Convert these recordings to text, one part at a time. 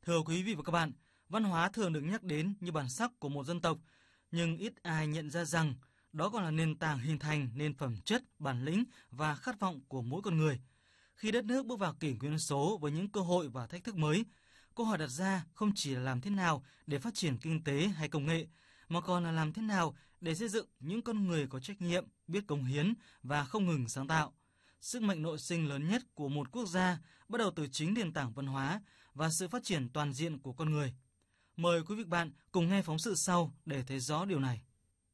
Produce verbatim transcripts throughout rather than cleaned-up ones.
Thưa quý vị và các bạn, văn hóa thường được nhắc đến như bản sắc của một dân tộc, nhưng ít ai nhận ra rằng đó còn là nền tảng hình thành nên phẩm chất, bản lĩnh và khát vọng của mỗi con người. Khi đất nước bước vào kỷ nguyên số với những cơ hội và thách thức mới, câu hỏi đặt ra không chỉ là làm thế nào để phát triển kinh tế hay công nghệ, mà còn là làm thế nào để xây dựng những con người có trách nhiệm, biết cống hiến và không ngừng sáng tạo. Sức mạnh nội sinh lớn nhất của một quốc gia bắt đầu từ chính nền tảng văn hóa và sự phát triển toàn diện của con người. Mời quý vị và bạn cùng nghe phóng sự sau để thấy rõ điều này.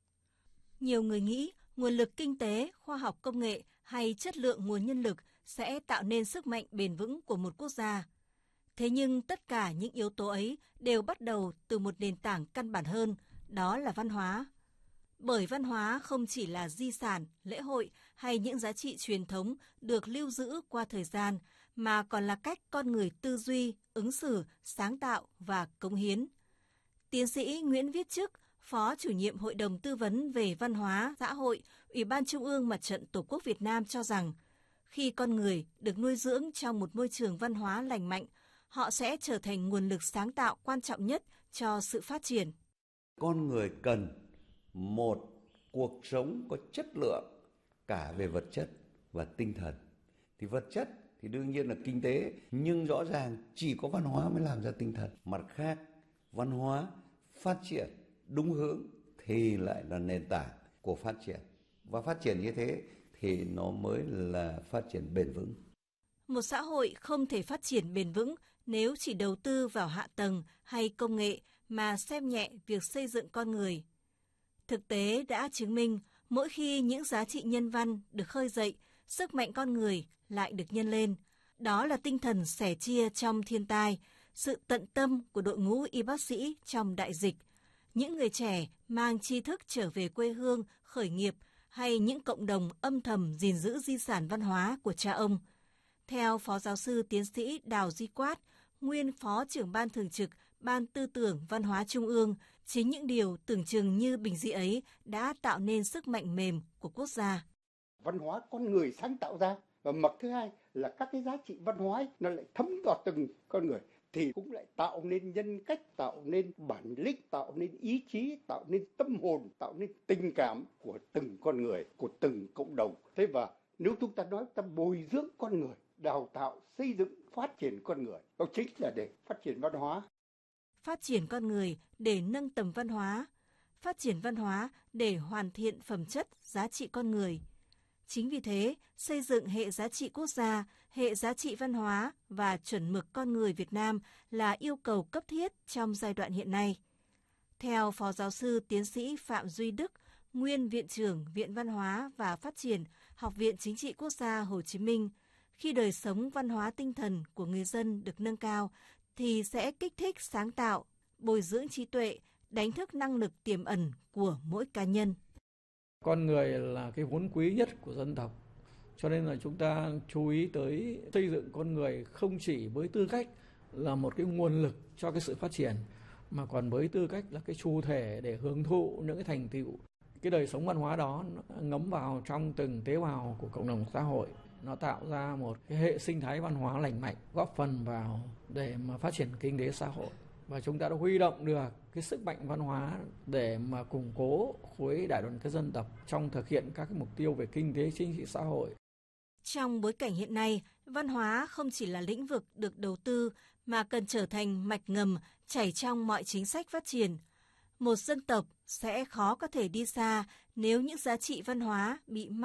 Nhiều người nghĩ nguồn lực kinh tế, khoa học công nghệ hay chất lượng nguồn nhân lực sẽ tạo nên sức mạnh bền vững của một quốc gia. Thế nhưng tất cả những yếu tố ấy đều bắt đầu từ một nền tảng căn bản hơn, đó là văn hóa. Bởi văn hóa không chỉ là di sản, lễ hội hay những giá trị truyền thống được lưu giữ qua thời gian, mà còn là cách con người tư duy, ứng xử, sáng tạo và cống hiến. Tiến sĩ Nguyễn Viết Chức, Phó chủ nhiệm Hội đồng Tư vấn về Văn hóa, Xã hội, Ủy ban Trung ương Mặt trận Tổ quốc Việt Nam cho rằng, khi con người được nuôi dưỡng trong một môi trường văn hóa lành mạnh, họ sẽ trở thành nguồn lực sáng tạo quan trọng nhất cho sự phát triển. Con người cần một cuộc sống có chất lượng cả về vật chất và tinh thần. Thì vật chất thì đương nhiên là kinh tế, nhưng rõ ràng chỉ có văn hóa mới làm ra tinh thần. Mặt khác, văn hóa phát triển đúng hướng thì lại là nền tảng của phát triển. Và phát triển như thế thì nó mới là phát triển bền vững. Một xã hội không thể phát triển bền vững nếu chỉ đầu tư vào hạ tầng hay công nghệ mà xem nhẹ việc xây dựng con người. Thực tế đã chứng minh mỗi khi những giá trị nhân văn được khơi dậy, sức mạnh con người lại được nhân lên. Đó là tinh thần sẻ chia trong thiên tai, sự tận tâm của đội ngũ y bác sĩ trong đại dịch, những người trẻ mang tri thức trở về quê hương, khởi nghiệp hay những cộng đồng âm thầm gìn giữ di sản văn hóa của cha ông. Theo Phó Giáo sư Tiến sĩ Đào Duy Quát, nguyên Phó trưởng Ban Thường trực Ban Tư tưởng Văn hóa Trung ương, chính những điều tưởng chừng như bình dị ấy đã tạo nên sức mạnh mềm của quốc gia. Văn hóa con người sáng tạo ra, và mặt thứ hai là các cái giá trị văn hóa ấy, nó lại thấm vào từng con người, thì cũng lại tạo nên nhân cách, tạo nên bản lĩnh, tạo nên ý chí, tạo nên tâm hồn, tạo nên tình cảm của từng con người, của từng cộng đồng. Thế và nếu chúng ta nói ta bồi dưỡng con người, đào tạo, xây dựng, phát triển con người, đó chính là để phát triển văn hóa. Phát triển con người để nâng tầm văn hóa, phát triển văn hóa để hoàn thiện phẩm chất, giá trị con người. Chính vì thế, xây dựng hệ giá trị quốc gia, hệ giá trị văn hóa và chuẩn mực con người Việt Nam là yêu cầu cấp thiết trong giai đoạn hiện nay. Theo Phó Giáo sư Tiến sĩ Phạm Duy Đức, nguyên Viện trưởng Viện Văn hóa và Phát triển, Học viện Chính trị Quốc gia Hồ Chí Minh, khi đời sống văn hóa tinh thần của người dân được nâng cao, thì sẽ kích thích sáng tạo, bồi dưỡng trí tuệ, đánh thức năng lực tiềm ẩn của mỗi cá nhân. Con người là cái vốn quý nhất của dân tộc, cho nên là chúng ta chú ý tới xây dựng con người không chỉ với tư cách là một cái nguồn lực cho cái sự phát triển, mà còn với tư cách là cái chủ thể để hưởng thụ những cái thành tựu. Cái đời sống văn hóa đó nó ngấm vào trong từng tế bào của cộng đồng xã hội, nó tạo ra một cái hệ sinh thái văn hóa lành mạnh, góp phần vào để mà phát triển kinh tế xã hội. Và chúng ta đã huy động được cái sức mạnh văn hóa để mà củng cố khối đại đoàn kết dân tộc trong thực hiện các cái mục tiêu về kinh tế, chính trị, xã hội. Trong bối cảnh hiện nay, văn hóa không chỉ là lĩnh vực được đầu tư mà cần trở thành mạch ngầm chảy trong mọi chính sách phát triển. Một dân tộc sẽ khó có thể đi xa nếu những giá trị văn hóa bị